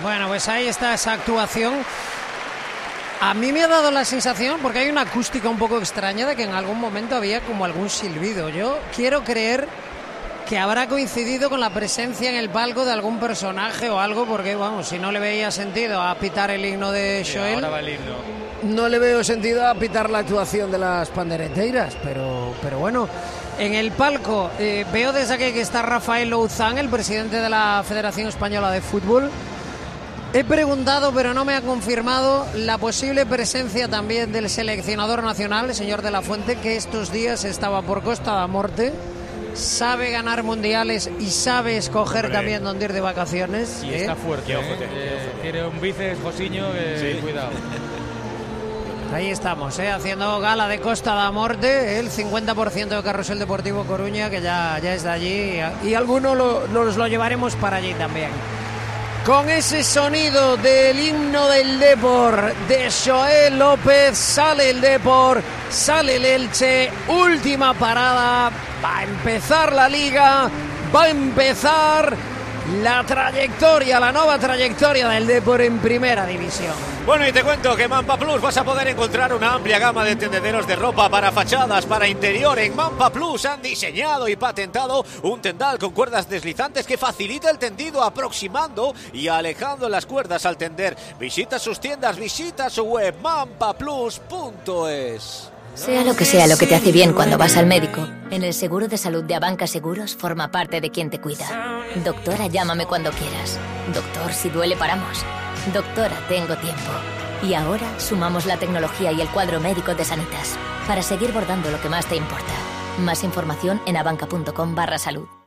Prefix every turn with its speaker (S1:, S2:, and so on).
S1: Bueno, pues ahí está esa actuación. A mí me ha dado la sensación, porque hay una acústica un poco extraña, de que en algún momento había como algún silbido. Yo quiero creer que habrá coincidido con la presencia en el palco de algún personaje o algo, porque vamos, si no le veía sentido a pitar el himno de Xoel,
S2: ahora va el himno.
S1: no le veo sentido a pitar la actuación de las pandereteiras, pero bueno. En el palco veo desde aquí que está Rafael Louzán, el presidente de la Federación Española de Fútbol. He preguntado, pero no me ha confirmado, la posible presencia también del seleccionador nacional, el señor De la Fuente, que estos días estaba por Costa da Morte. Sabe ganar mundiales y sabe escoger también dónde ir de vacaciones.
S2: Y está fuerte. Tiene un bíceps, Josiño, sí. Cuidado.
S1: Ahí estamos, haciendo gala de Costa da Morte, el 50% de Carrusel Deportivo Coruña, que ya es de allí, y algunos nos lo llevaremos para allí también. Con ese sonido del himno del Depor de Xoel López, sale el Depor, sale el Elche, última parada, va a empezar la Liga, va a empezar la trayectoria, la nueva trayectoria del Depor en Primera División.
S3: Bueno, y te cuento que en Mampa Plus vas a poder encontrar una amplia gama de tendederos de ropa para fachadas, para interior. En Mampa Plus han diseñado y patentado un tendal con cuerdas deslizantes que facilita el tendido, aproximando y alejando las cuerdas al tender. Visita sus tiendas, visita su web mampaplus.es.
S4: Sea lo que te hace bien cuando vas al médico, en el seguro de salud de Abanca Seguros forma parte de quien te cuida. Doctora, llámame cuando quieras. Doctor, si duele paramos. Doctora, tengo tiempo. Y ahora sumamos la tecnología y el cuadro médico de Sanitas para seguir bordando lo que más te importa. Más información en abanca.com/salud.